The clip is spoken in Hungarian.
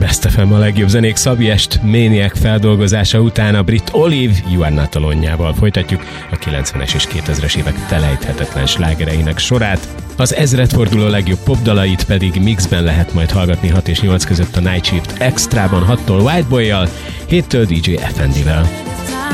Best FM a legjobb zenék Szabi Est Maniac feldolgozása után a brit Olive You Are Not Alone-jával folytatjuk a 90-es és 2000-es évek felejthetetlen slágereinek sorát. Az ezredforduló legjobb popdalait pedig mixben lehet majd hallgatni 6 és 8 között a Night Shift Extrában 6-tól Whiteboy-jal, 7-től DJ FND-vel.